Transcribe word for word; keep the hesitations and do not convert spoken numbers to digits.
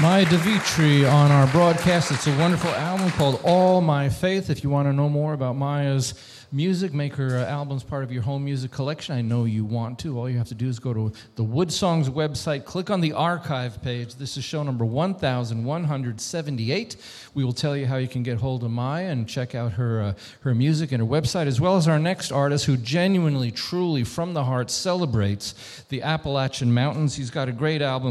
Maya DeVitri on our broadcast. It's a wonderful album called All My Faith. If you want to know more about Maya's music, make her uh, albums part of your home music collection. I know you want to. All you have to do is go to the Wood Songs website, click on the archive page. This is show number one thousand one hundred seventy-eight. We will tell you how you can get hold of Maya and check out her uh, her music and her website, as well as our next artist who genuinely, truly, from the heart celebrates the Appalachian Mountains. He's got a great album